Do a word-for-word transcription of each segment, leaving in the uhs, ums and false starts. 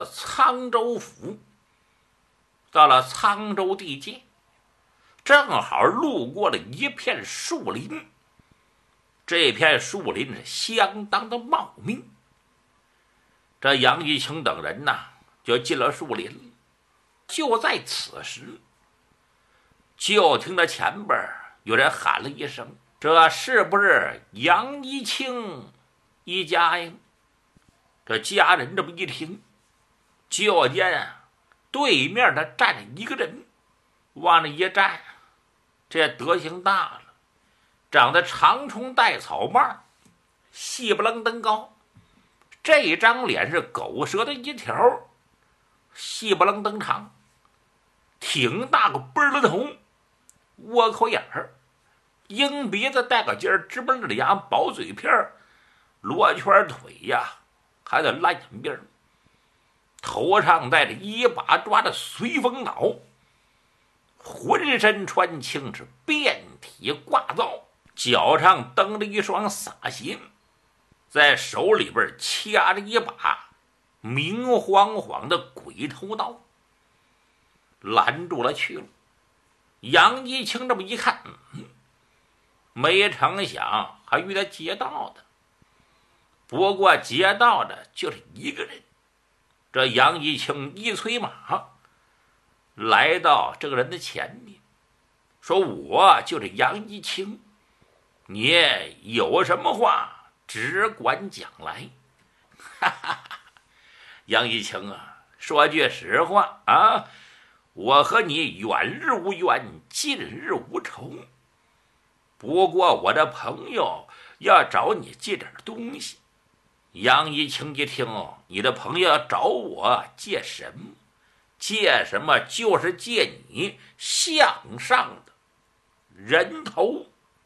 沧州府。到了沧州地界，正好路过了一片树林。这片树林是相当的茂密。这杨一清等人呐，就进了树林。就在此时，就听到前边有人喊了一声：“这是不是杨一清一家呀？”这家人这么一听，就见对面的站着一个人，往那一站，这德行大了，长得长虫带草帽，细不楞登高，这张脸是狗舌的一条，细不楞登长，挺大个奔儿的头，窝口眼儿，鹰鼻子带个尖儿，直奔的牙，薄嘴片儿，罗圈腿呀，还得烂眼边儿，头上戴着一把抓的随风脑，浑身穿青是遍体挂皂，脚上蹬着一双洒鞋，在手里边掐着一把明晃晃的鬼头刀，拦住了去了。杨一清这么一看，嗯，没成想还遇到劫道的，不过劫道的就是一个人。这杨一清一催马，来到这个人的前面，说：“我就是杨一清，你有什么话只管讲来。”哈哈哈！杨一清啊，说句实话啊，我和你远日无冤，近日无仇。不过我的朋友要找你借点东西。杨一清一听，你的朋友要找我借什么？借什么？就是借你项上的人头。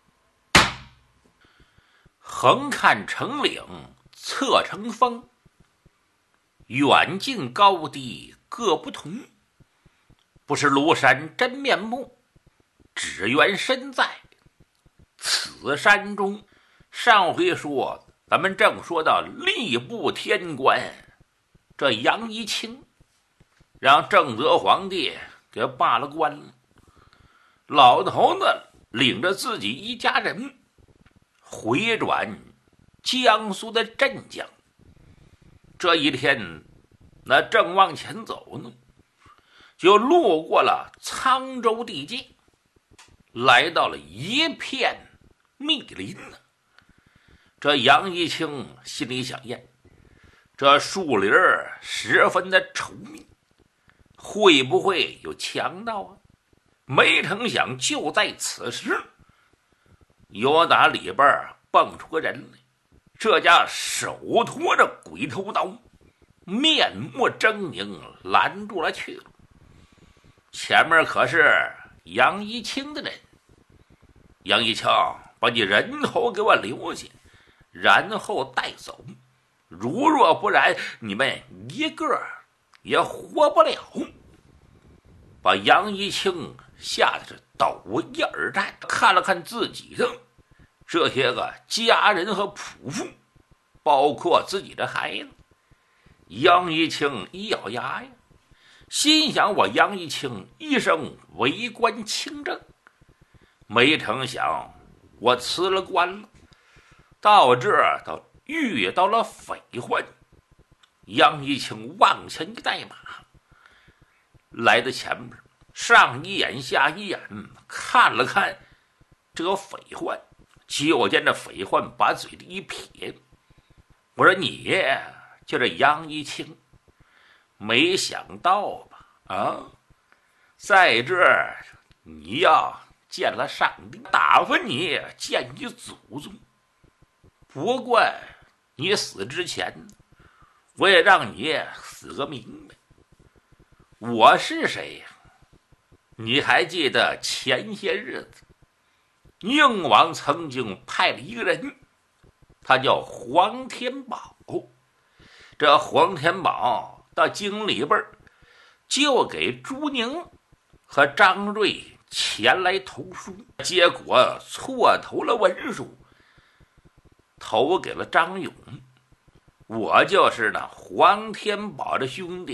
横看成岭侧成峰，远近高低各不同。不是庐山真面目，只缘身在此山中。上回说咱们正说到吏部天官，这杨一清让正则皇帝给罢了官了。老头子领着自己一家人回转江苏的镇江。这一天那正往前走呢，就路过了沧州地界，来到了一片密林呢。这杨一清心里想验，这树林十分的稠密，会不会有强盗啊？没成想就在此时，有打里边蹦出个人来，这家手托着鬼头刀，面目狰狞，拦住了去了。前面可是杨一清的人。杨一清，把你人头给我留下，然后带走，如若不然，你们一个也活不了。把杨一清吓得是抖一耳颤，看了看自己的这些个家人和仆妇，包括自己的孩子。杨一清一咬牙呀，心想：我杨一清一生为官清正，没成想我辞了官了，到这儿倒遇到了匪患。杨一清往前一带马，来到前面，上一眼下一眼看了看这个匪患，就见这匪患把嘴里一撇：“我说你就是杨一清，没想到吧？啊，在这儿你要见了上帝，打发你见你祖宗。不过你死之前，我也让你死个明白。我是谁呀？你还记得前些日子，宁王曾经派了一个人，他叫黄天宝。这黄天宝到京里边，就给朱宁和张瑞前来投书，结果错投了文书，投给了张勇。 我就是那黄天宝的兄弟。